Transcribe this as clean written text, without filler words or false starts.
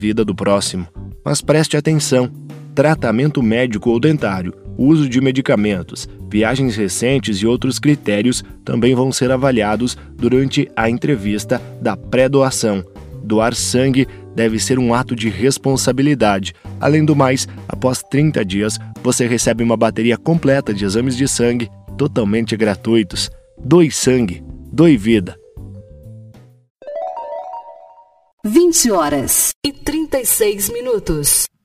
vida do próximo. Mas preste atenção: tratamento médico ou dentário, uso de medicamentos, viagens recentes e outros critérios também vão ser avaliados durante a entrevista da pré-doação. Doar sangue deve ser um ato de responsabilidade. Além do mais, após 30 dias, você recebe uma bateria completa de exames de sangue totalmente gratuitos. Doe sangue, doe vida. 20h36.